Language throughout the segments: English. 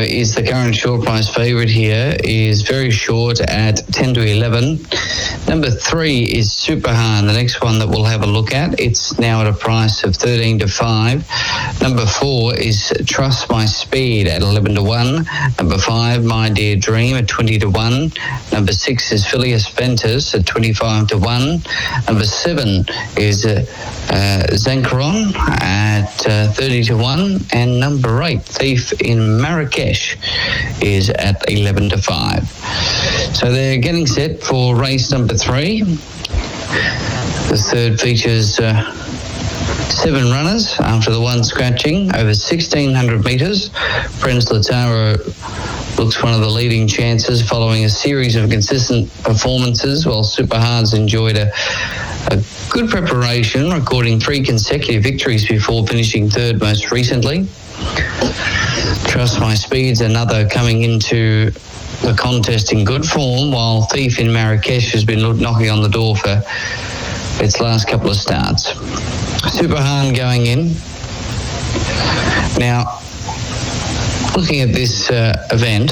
is the current short price favourite here, is very short at 10 to 11. Number 3 is Superhan, the next one that we'll have a look at. It's now at a price of 13 to 5. Number 4 is Trust My Speed at 11 to 1. Number 5, My Dear Dream at 20 to 1. Number 6 is Phileas Ventus at 25 to 1. Number 7 is Zankaron at 30 to 1. And number 8, Thief in Marrakesh, is at 11 to 5. So they're getting set for race number 3. The third features 7 runners after the one scratching over 1,600 metres. Prince Lataro looks one of the leading chances following a series of consistent performances, while Superhan's enjoyed a good preparation, recording 3 consecutive victories before finishing third most recently. Trust My Speed's another coming into the contest in good form, while Thief in Marrakesh has been knocking on the door for its last couple of starts. Superhan going in. Now, looking at this event,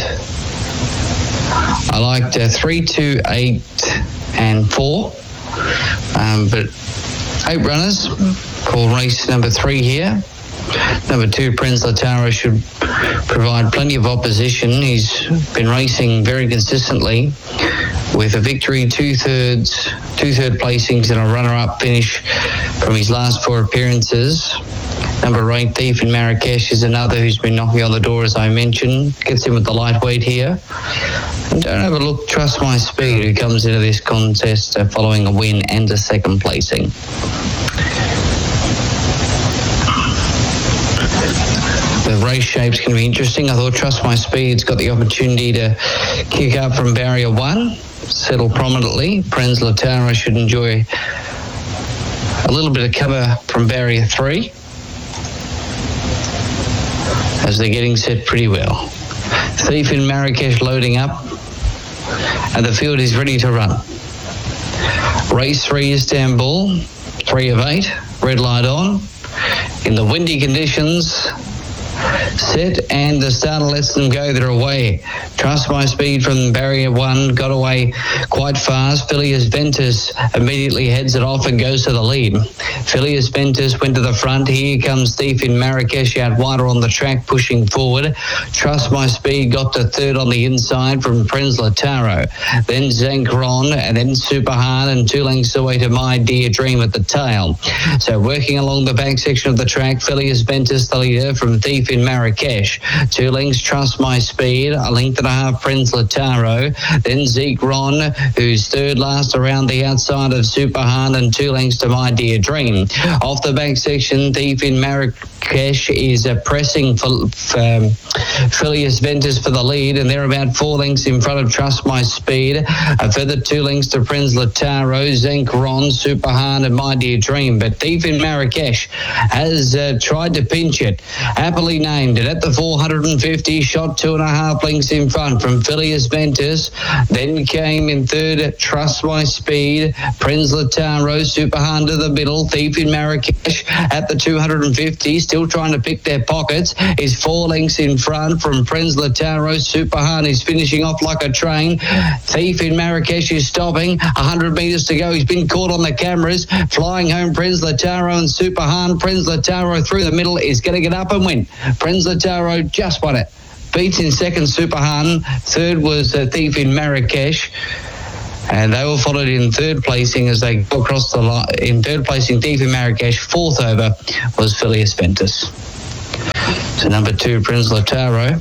I liked 3, 2, 8 and 4, but 8 runners for race number 3 here. Number 2, Prince Lataro, should provide plenty of opposition. He's been racing very consistently with a victory, two third placings and a runner-up finish from his last 4 appearances. Number 8, Thief in Marrakesh, is another who's been knocking on the door, as I mentioned. Gets in with the lightweight here. And don't overlook Trust My Speed, who comes into this contest following a win and a second placing. The race shape's going to be interesting. I thought Trust My Speed's got the opportunity to kick up from barrier 1, settle prominently. Prince Lataro should enjoy a little bit of cover from barrier 3, as they're getting set pretty well. Thief in Marrakesh loading up, and the field is ready to run. Race 3, Istanbul, 3 of 8, red light on. In the windy conditions, set, and the starter lets them go. They're away. Trust My Speed from barrier 1 got away quite fast. Phileas Ventus immediately heads it off and goes to the lead. Phileas Ventus went to the front. Here comes Thief in Marrakesh out wider on the track, pushing forward. Trust My Speed got to third on the inside from Prince Lataro. Then Zankaron, and then Superhan, and 2 lengths away to My Dear Dream at the tail. So working along the back section of the track, Phileas Ventus the leader from Thief in Marrakesh. 2 lengths Trust My Speed, a length and a half Prince Lataro, then Zeke Ron, who's third last around the outside of Superhan, and 2 lengths to My Dear Dream. Off the back section, Thief in Marrakesh is pressing for Phileas Ventus for the lead, and they're about 4 lengths in front of Trust My Speed. A further 2 lengths to Prince Lataro, Zeke Ron, Superhan, and My Dear Dream. But Thief in Marrakesh has tried to pinch it. Happily named it at the 450, shot 2.5 lengths in front from Phileas Ventus. Then came in third Trust My Speed, Prince Lataro, Superhan to the middle. Thief in Marrakesh at the 250, still trying to pick their pockets, is 4 lengths in front from Prince Lataro. Superhan is finishing off like a train. Thief in Marrakesh is stopping, 100 metres to go. He's been caught on the cameras. Flying home Prince Lataro and Superhan. Prince Lataro through the middle is going to get up and win. Prince Lataro just won it. Beats in second Superhan. Third was Thief in Marrakesh. And they were followed in third placing as they go across the line. In third placing, Thief in Marrakesh. Fourth over was Phileas Ventus. So number 2, Prince Lataro,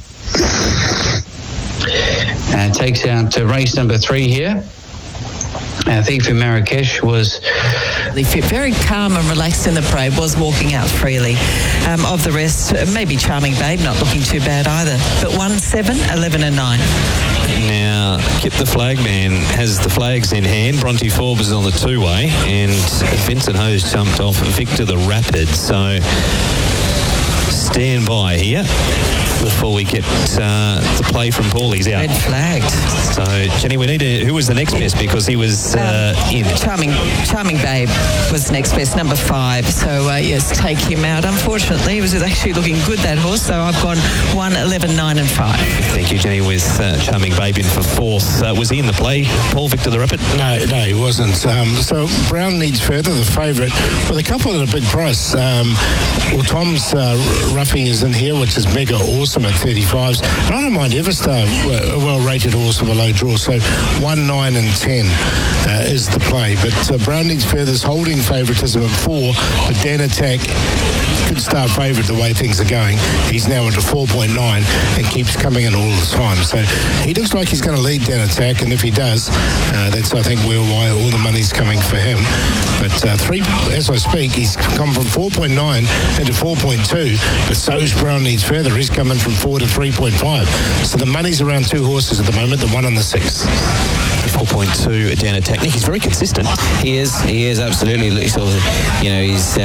takes out to race number 3 here. Thief in Marrakesh was very calm and relaxed in the parade, was walking out freely. Of the rest, maybe Charming Babe, not looking too bad either. But 1, 7, 11 and 9. Now, Kip the Flagman has the flags in hand. Bronte Forbes is on the 2-way, and Vincent Ho's jumped off Victor the Rapid. So stand by here. before we get the play from Paulie's out. Red flagged. So, Jenny, we need to... Who was the next best? Because he was in. Charming Babe was next best, number 5. So, yes, take him out. Unfortunately, he was actually looking good, that horse. So I've gone 1, 11, 9 and 5. Thank you, Jenny, with Charming Babe in for 4th. Was he in the play, Paul, Victor the Rapid? No, he wasn't. So Brown Needs Further, the favourite, with a couple at a big price. Tom's roughing is in here, which is mega awesome at 35s. And I don't mind Everstar, a well-rated horse of a low draw. So 1, 9 and 10 is the play. But Brown Needs Further's holding favouritism at 4. But Dan Attack could start favourite the way things are going. He's now into 4.9 and keeps coming in all the time. So he looks like he's going to lead Dan Attack, and if he does, that's, I think, why all the money's coming for him. But 3, as I speak, he's come from 4.9 into 4.2, but so's Brown Needs Further. He's coming from 4 to 3.5. So the money's around 2 horses at the moment, the 1 and the 6. 4.2 Dan Attack. Nick, he's very consistent. He is absolutely. Sort of, he's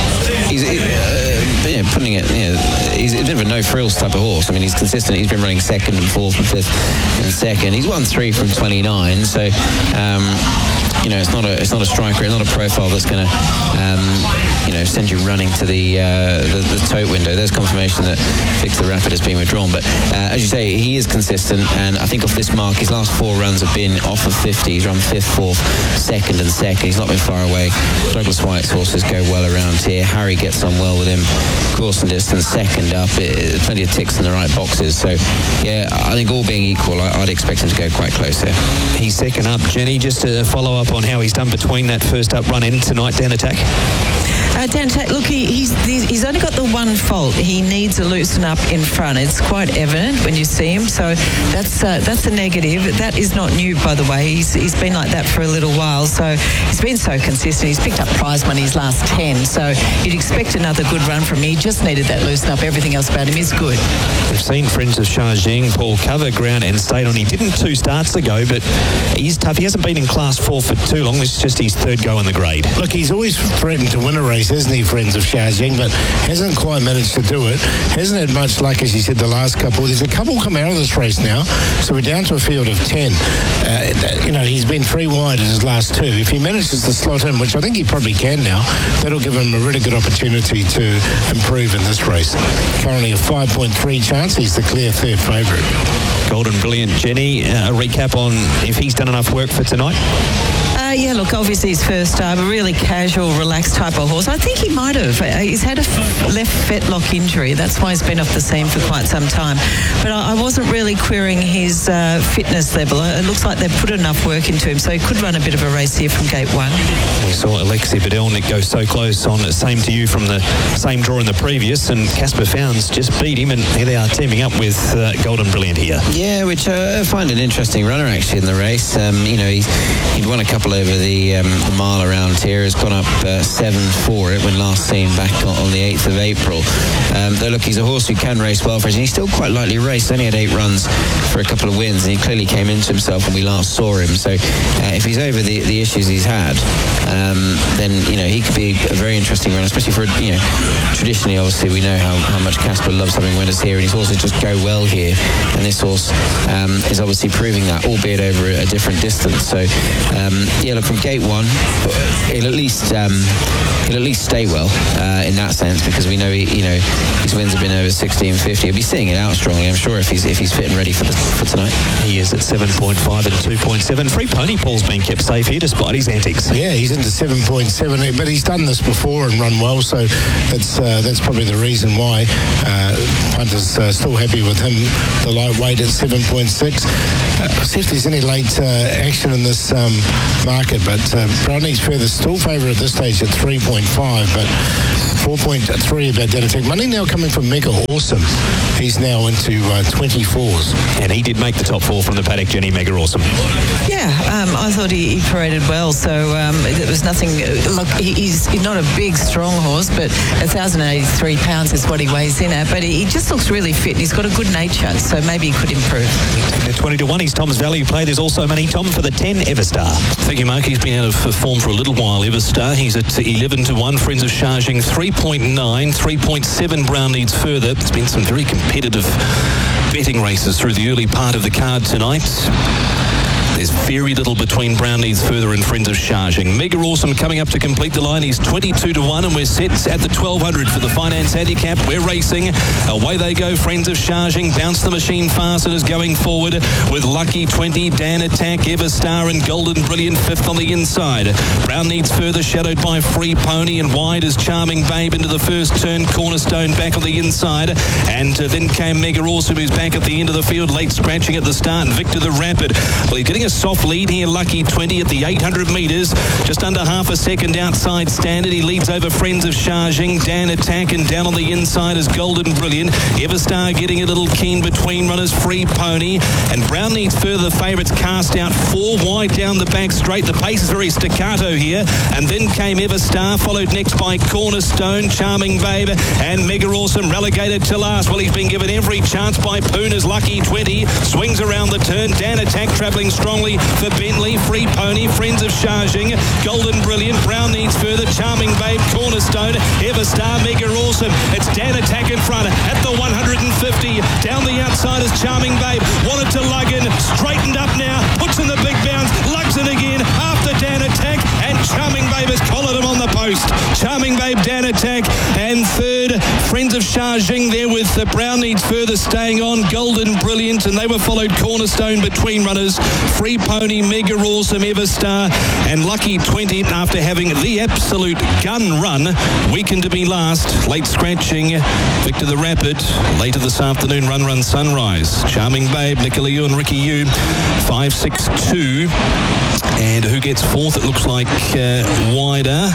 putting it. He's a bit of a no frills type of horse. I mean, he's consistent. He's been running 2nd and 4th and 5th and 2nd. He's won 3 from 29. So. It's not a striker, it's not a profile that's going to, send you running to the tote window. There's confirmation that Victor the Rapid has been withdrawn. But as you say, he is consistent, and I think off this mark, his last 4 runs have been off of 50. He's run 5th, 4th, 2nd and 2nd. He's not been far away. Douglas White's horses go well around here. Harry gets on well with him. Course and distance, 2nd up. Plenty of ticks in the right boxes. So, yeah, I think all being equal, I'd expect him to go quite close here. He's 2nd up. Jenny, just to follow up on how he's done between that first up run in tonight, Dan Attack. Dan Attack, look, he's only got the one fault. He needs to loosen up in front. It's quite evident when you see him. So that's a negative. That is not new, by the way. He's been like that for a little while. So he's been so consistent. He's picked up prize money his last 10. So you'd expect another good run from him. He just needed that loosen up. Everything else about him is good. We've seen Friends of Sha Jing, Paul, cover ground and stayed on. He didn't 2 starts ago, but he's tough. He hasn't been in Class 4 for too long. This is just his 3rd go in the grade. Look, he's always threatened to win a race, hasn't he, Friends of Sha Jing, but hasn't quite managed to do it. Hasn't had much luck, as you said, the last couple. There's a couple come out of this race now, so we're down to a field of 10. He's been 3 wide in his last 2. If he manages to slot in, which I think he probably can now, that'll give him a really good opportunity to improve in this race. Currently a 5.3 chance. He's the clear 3rd favourite. Golden Brilliant. Jenny, a recap on if he's done enough work for tonight? Look, obviously his first time, a really casual, relaxed type of horse. I think he might have. He's had a left fetlock injury. That's why he's been off the scene for quite some time. But I wasn't really querying his fitness level. It looks like they've put enough work into him, so he could run a bit of a race here from gate 1. We saw Alexi Bedell go so close on same to you from the same draw in the previous, and Casper Founds just beat him, and here they are teaming up with Golden Brilliant here. Yeah, which I find an interesting runner actually in the race. He'd won a couple over the mile around here. Has gone up 7 for it when last seen back on the 8th of April. Though look, he's a horse who can race well for us, and he's still quite lightly raced. Only had 8 runs for a couple of wins, and he clearly came into himself when we last saw him. So if he's over the issues he's had, then he could be a very interesting runner, especially for traditionally, obviously we know how much Casper loves having winners here, and his horses just go well here, and this horse is obviously proving that, albeit over a different distance. So look, from gate 1, he'll at least stay well in that sense, because we know his wins have been over 60 and 50. He'll be seeing it out strongly, I'm sure, if he's fit and ready for tonight. He is at 7.5 and 2.7. Free Pony Paul's been kept safe here despite his antics. Yeah, he's into 7.7, but he's done this before and run well, so that's probably the reason why punters still happy with him. The lightweight at 7.6. See if there's any late action in this market, but Brown Needs Further still favourite at this stage at 3.5, but 4.3 about Dan Attack. Money now coming from Mega Awesome. He's now into 24s. And he did make the top 4 from the paddock, Jenny. Mega Awesome. Yeah, I thought he paraded well, so there was nothing. Look, he's not a big, strong horse, but 1,083 pounds is what he weighs in at, but he just looks really fit, and he's got a good nature, so maybe he could improve. At 20 to 1, he's Tom's value play. There's also money, Tom, for the 10 Everstar. Thank you, Mark. He's been out of form for a little while, Everstar. He's at 11 to 1. Friends of Sha Jing 3.9, 3.7 Brown Needs Further. There's been some very competitive betting races through the early part of the card tonight. There's very little between Brown Needs Further and Friends of Charging. Mega Awesome coming up to complete the line. He's 22-1, and we're set at the 1200 for the Finance Handicap. We're racing. Away they go, Friends of Charging. Bounce the Machine fast and is going forward with Lucky 20, Dan Attack, Everstar and Golden Brilliant fifth on the inside. Brown Needs Further shadowed by Free Pony, and wide is Charming Babe into the first turn. Cornerstone back on the inside, and then came Mega Awesome, who's back at the end of the field, late scratching at the start, and Victor the Rapid. Well, he's getting a soft lead here. Lucky 20 at the 800 metres, just under half a second outside standard. He leads over Friends of Charging, Dan Attack, and down on the inside is Golden Brilliant. Everstar getting a little keen between runners, Free Pony, and Brown Needs Further. The favourites cast out 4 wide down the back straight. The pace is very staccato here, and then came Everstar, followed next by Cornerstone, Charming Babe, and Mega Awesome relegated to last. Well, he's been given every chance by Poona's Lucky 20. Swings around the turn. Dan Attack travelling strongly for Bentley. Free Pony, Friends of Charging, Golden Brilliant, Brown Needs Further, Charming Babe, Cornerstone, Everstar, Mega Awesome. It's Dan Attack in front at the 150. Down the outside is Charming Babe. Wanted to lug in, straightened up now, puts in the big bounce, lugs in again after Dan Attack, and Charming Babe has collared him on the post. Charming Babe, Dan Attack, and third, Friends of Charging there with the Brown Needs Further staying on, Golden Brilliant, and they were followed Cornerstone between runners, Free Pony, Mega Awesome, Everstar, and Lucky 20 after having the absolute gun run. Weakened to be last, late scratching Victor the Rapid. Later this afternoon, Run Sunrise, Charming Babe, Nicola Yu and Ricky Yu, 5-6-2. And who gets fourth? It looks like wider.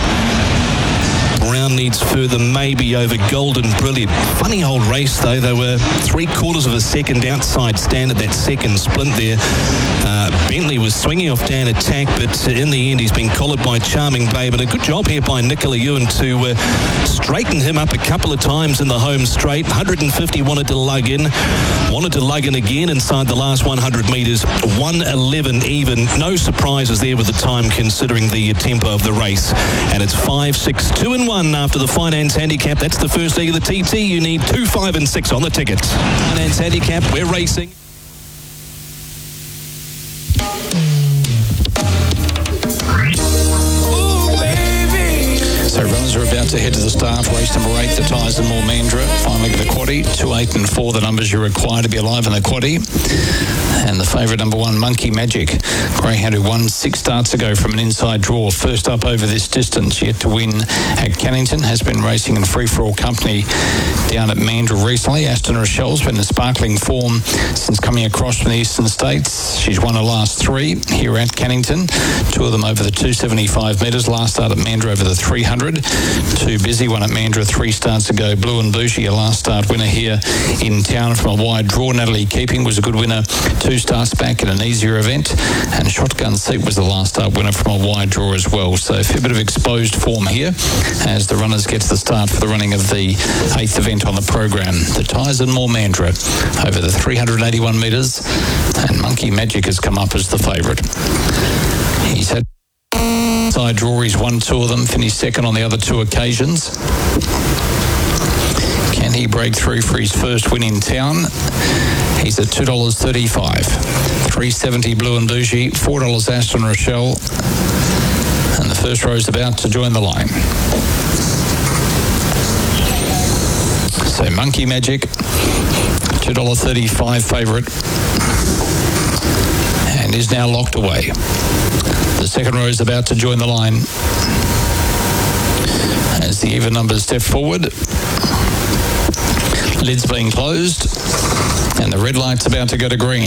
Brown Needs Further maybe over Golden Brilliant. Funny old race though. They were 3/4 of a second outside stand at that second splint there. Bentley was swinging off Dan Attack, but in the end he's been collared by Charming Babe, and a good job here by Nicola Ewan to straighten him up a couple of times in the home straight. 150 wanted to lug in again inside the last 100 metres. 111 even. No surprises there with the time considering the tempo of the race. And it's 5-6-2-1 after the Finance Handicap. That's the first leg of the TT. You need 2, 5 and 6 on the tickets. Finance Handicap, we're racing. So runners are about to head to the start. Race number 8, the Tyres and More Mandra. Finally the quaddie. 2, 8 and 4, the numbers you're required to be alive in the quaddie. And the favourite number 1, Monkey Magic. Greyhound who won 6 starts ago from an inside draw. First up over this distance, yet to win at Cannington. Has been racing in free-for-all company down at Mandra recently. Aston Rochelle's been in sparkling form since coming across from the eastern states. She's won her last 3 here at Cannington. 2 of them over the 275 metres. Last start at Mandra over the 300. Too Busy, one at Mandra 3 starts ago. Blue and Bougie, a last start winner here in town from a wide draw. Natalie Keeping was a good winner 2 starts back in an easier event, and Shotgun Seat was the last start winner from a wide draw as well. So a fair bit of exposed form here as the runners get to the start for the running of the 8th event on the program. The Tyres and More Mandra over the 381 metres, and Monkey Magic has come up as the favourite. He's had side draw, he's won 2 of them, finished second on the other 2 occasions. Can he break through for his first win in town? He's at $2.35. $3.70 Blue and Bougie, $4 Aston Rochelle. And the first row's about to join the line. So Monkey Magic, $2.35 favourite. And is now locked away. The second row is about to join the line as the even numbers step forward. Lid's being closed and the red light's about to go to green.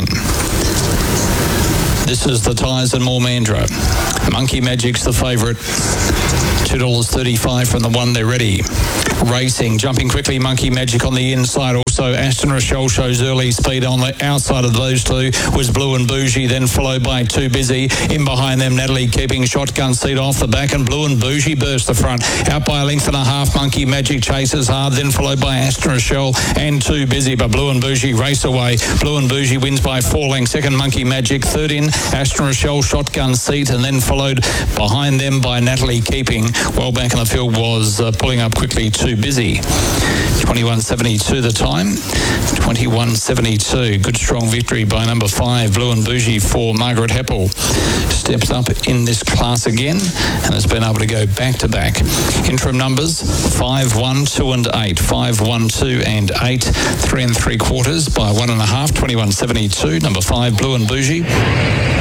This is the Tyres and More Mandra. Monkey Magic's the favourite. $2.35 from the 1, they're ready. Racing, jumping quickly, Monkey Magic on the inside. Also, Aston Rochelle shows early speed. On the outside of those 2 was Blue and Bougie, then followed by Too Busy. In behind them, Natalie Keeping, Shotgun Seat off the back, and Blue and Bougie burst the front. Out by a length and a half, Monkey Magic chases hard, then followed by Aston Rochelle and Too Busy, but Blue and Bougie race away. Blue and Bougie wins by 4 lengths. Second, Monkey Magic. Third in, Aston Rochelle, Shotgun Seat, and then followed behind them by Natalie Keeping. Well back in the field was pulling up quickly Too Too Busy. 21.72 the time. 21.72. Good strong victory by number 5, Blue and Bougie, for Margaret Heppel. Steps up in this class again and has been able to go back to back. Interim numbers 5, 1, 2 and 8. 5, 1, 2 and 8. 3 3/4 by 1.5. 21.72. Number 5, Blue and Bougie.